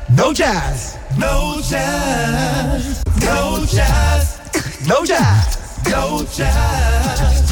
No jazz. No jazz. No jazz. No jazz. No jazz.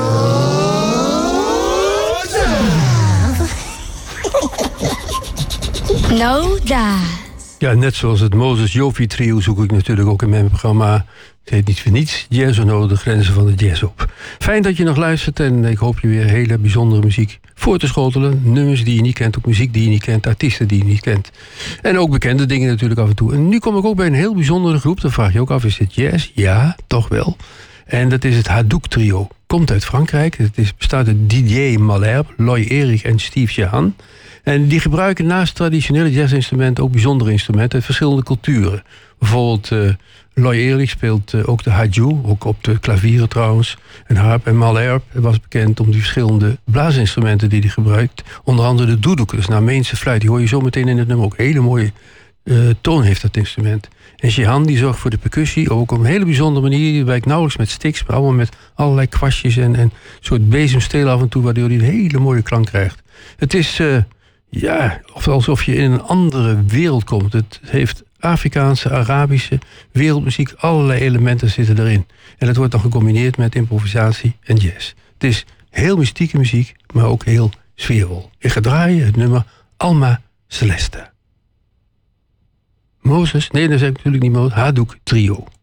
No jazz. Ja, net zoals het Moses Jofi trio zoek ik natuurlijk ook in mijn programma. Het heet niet voor niets Jazz of de grenzen van de jazz op. Fijn dat je nog luistert en ik hoop je weer hele bijzondere muziek voor te schotelen. Nummers die je niet kent, ook muziek die je niet kent, artiesten die je niet kent. En ook bekende dingen natuurlijk af en toe. En nu kom ik ook bij een heel bijzondere groep. Dan vraag je ook af, is dit jazz? Ja, toch wel. En dat is het Hadouk trio. Komt uit Frankrijk. Het bestaat uit Didier Malherbe, Loy Erik en Steve Jehan. En die gebruiken naast traditionele jazzinstrumenten ook bijzondere instrumenten uit verschillende culturen. Bijvoorbeeld Loy Erik speelt ook de hadjou, ook op de klavieren trouwens, en harp. En Malherbe was bekend om die verschillende blaasinstrumenten die hij gebruikt. Onder andere de doudouk, dus een Armeense fluit. Die hoor je zo meteen in het nummer ook. Hele mooie toon heeft dat instrument. En Jehan die zorgt voor de percussie, ook op een hele bijzondere manier. Die werkt nauwelijks met sticks, maar allemaal met allerlei kwastjes en een soort bezemstelen af en toe, waardoor hij een hele mooie klank krijgt. Het is alsof je in een andere wereld komt. Het heeft Afrikaanse, Arabische, wereldmuziek, allerlei elementen zitten erin. En het wordt dan gecombineerd met improvisatie en jazz. Het is heel mystieke muziek, maar ook heel sfeervol. Ik ga draaien het nummer Alma Celeste. Moses, nee, dat is natuurlijk niet Moses, Hadouk trio.